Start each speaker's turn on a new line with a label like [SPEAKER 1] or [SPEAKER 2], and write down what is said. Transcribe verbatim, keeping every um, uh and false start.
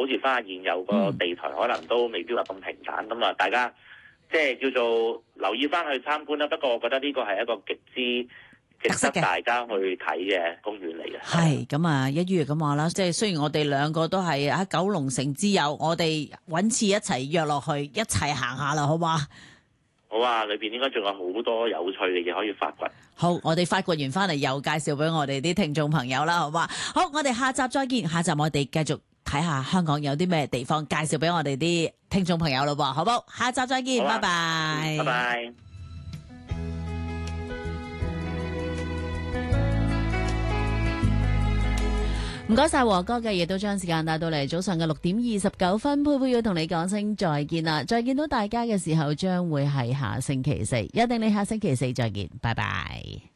[SPEAKER 1] 保持翻現有個地台，可能都未必話咁平坦。咁啊，大家即係叫做留意翻去參觀啦。不過我覺得呢個係一個極之值得大家去睇嘅公園嚟嘅。
[SPEAKER 2] 係咁啊，一於咁話啦，即係雖然我哋兩個都係喺九龍城之友，我哋揾次一齊約落去，一齊行下啦，好嘛？
[SPEAKER 1] 好啊，裏邊應該仲有好多有趣嘅嘢可以發掘。
[SPEAKER 2] 好，我哋發掘完翻嚟又介紹俾我哋啲聽眾朋友啦，好嘛？好，我哋下集再見，下集我哋繼續睇下香港有啲咩地方介紹俾我哋啲聽眾朋友咯，好唔好？下集再見，
[SPEAKER 1] 啊、
[SPEAKER 2] 拜拜，
[SPEAKER 1] 拜拜。
[SPEAKER 2] 唔該晒和哥嘅，亦都將時間帶到嚟早上嘅六點二十九分，佩佩要同你講聲再見啦！再見到大家嘅時候，將會係下星期四，一定你下星期四再見，拜拜。